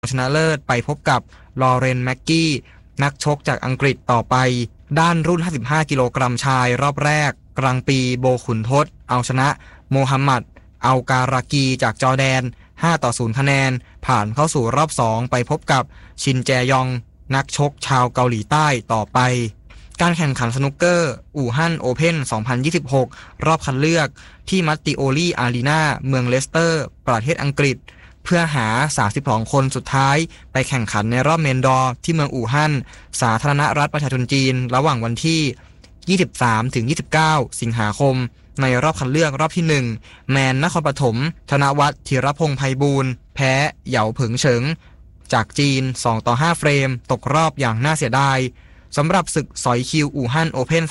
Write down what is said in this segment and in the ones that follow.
ชนะเลิศไปพบกับลอเรนแม็กกี้นักชกจากอังกฤษต่อไปด้านรุ่น55กิโลกรัมชายรอบแรกกลางปีโบขุนทศเอาชนะโมฮัมหมัดอัลการากีจากจอร์แดน5-0คะแนนผ่านเข้าสู่รอบ2ไปพบกับชินแจยองนักชกชาวเกาหลีใต้ต่อไปการแข่งขันสนุกเกอร์อู่ฮั่นโอเพ่น2026รอบคัดเลือกที่มัตติโอลีอารีนาเมืองเลสเตอร์ประเทศอังกฤษเพื่อหา32คนสุดท้ายไปแข่งขันในรอบเมนดอร์ที่เมืองอู่ฮั่นสาธารณรัฐประชาชนจีนระหว่างวันที่23-29 สิงหาคมในรอบคัดเลือกรอบที่1แมนนครปฐมธนวัฒน์ธีรพงษ์ไพบูลย์แพ้เหยาเผิงเฉิงจากจีน2-5เฟรมตกรอบอย่างน่าเสียดายสำหรับศึกสอยคิวอู่ฮั่นโอเพ่น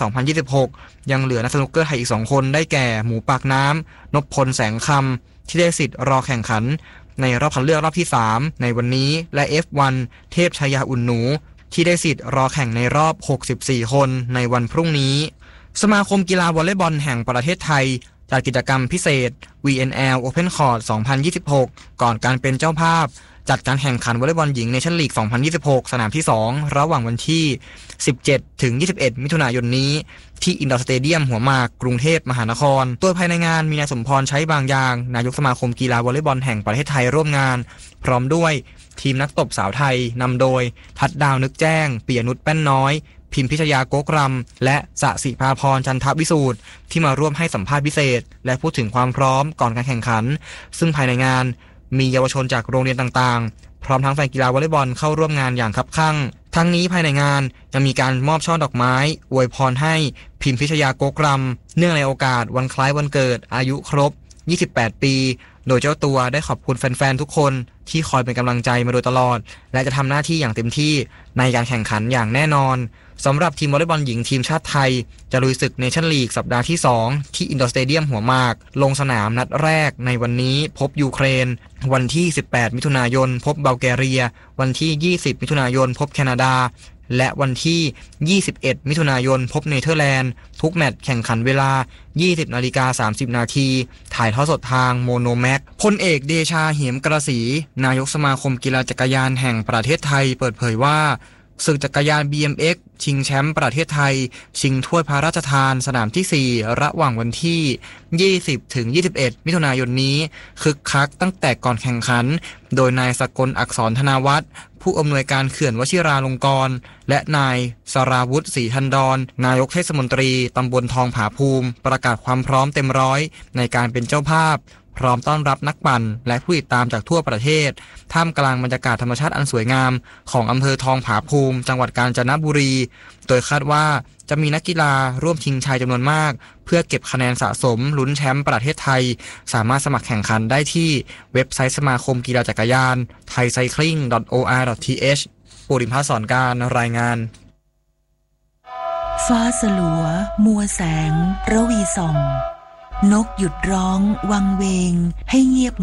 2026ยังเหลือนักสนุกเกอร์ไทยอีก2คนได้แก่หมูปากน้ำนพพลแสงคำที่ได้สิทธิ์รอแข่งขันในรอบคัดเลือกรอบที่3ในวันนี้และ F1 เทพชยาอุ่นหนูที่ได้สิทธิ์รอแข่งในรอบ64คนในวันพรุ่งนี้สมาคมกีฬาวอลเลย์บอลแห่งประเทศไทยจัดกิจกรรมพิเศษ VNL Open Court 2026ก่อนการเป็นเจ้าภาพจัดการแข่งขันวอลเลย์บอลหญิงเนชั่นลีก2026สนามที่2ระหว่างวันที่17-21 มิถุนายนนี้ที่อินดอร์สเตเดียมหัวหมากกรุงเทพมหานครโดยภายในงานมีนายสมพรใช้บางอย่างนายกสมาคมกีฬาวอลเลย์บอลแห่งประเทศไทยร่วมงานพร้อมด้วยทีมนักตบสาวไทยนำโดยทัดดาวนึกแจ้งปิยนุชแป้นน้อยพิมพิชยาโกกรำและสศิภาพรจันทวิสูตรที่มาร่วมให้สัมภาษณ์พิเศษและพูดถึงความพร้อมก่อนการแข่งขันซึ่งภายในงานมีเยาวชนจากโรงเรียนต่างๆพร้อมทั้งแฟนกีฬาวอลเลย์บอลเข้าร่วมงานอย่างคับคั่งทั้งนี้ภายในงานยังมีการมอบช่อดอกไม้อวยพรให้พิมพิชยาโกกรำเนื่องในโอกาสวันคล้ายวันเกิดอายุครบ28ปีโดยเจ้าตัวได้ขอบคุณแฟนๆทุกคนที่คอยเป็นกำลังใจมาโดยตลอดและจะทำหน้าที่อย่างเต็มที่ในการแข่งขันอย่างแน่นอนสำหรับทีมวอลเลย์บอลหญิงทีมชาติไทยจะลุยศึกเนชั่นลีกสัปดาห์ที่2ที่อินดอร์สเตเดียมหัวหมากลงสนามนัดแรกในวันนี้พบยูเครนวันที่18มิถุนายนพบบัลแกเรียวันที่20มิถุนายนพบแคนาดาและวันที่21มิถุนายนพบเนเธอร์แลนด์ทุกแมตช์แข่งขันเวลา 20:30 น.ถ่ายทอดสดทางโมโนแม็กพลเอกเดชาเหมกระสีนายกสมาคมกีฬาจักรยานแห่งประเทศไทยเปิดเผยว่าศึกจักรยาน BMX ชิงแชมป์ประเทศไทยชิงถ้วยพระราชทานสนามที่4ระหว่างวันที่20-21 มิถุนายนนี้คึกคักตั้งแต่ก่อนแข่งขันโดยนายสกลอักษรธนาวัฒน์ผู้อำนวยการเขื่อนวชิราลงกรณ์และนายสราวุฒิศรีทันดรนายกเทศมนตรีตำบลทองผาภูมิประกาศความพร้อมเต็มร้อยในการเป็นเจ้าภาพพร้อมต้อนรับนักปั่นและผู้ติดตามจากทั่วประเทศท่ามกลางบรรยากาศธรรมชาติอันสวยงามของอำเภอทองผาภูมิจังหวัดกาญจนบุรีโดยคาดว่าจะมีนักกีฬาร่วมชิงชัยจำนวนมากเพื่อเก็บคะแนนสะสมลุ้นแชมป์ประเทศไทยสามารถสมัครแข่งขันได้ที่เว็บไซต์สมาคมกีฬาจักรยาน thaicycling.or.th ปุริมพสอนการรายงานฟ้าสลัวมัวแสงระวีส่องนกหยุดร้องวังเวงให้เงียบ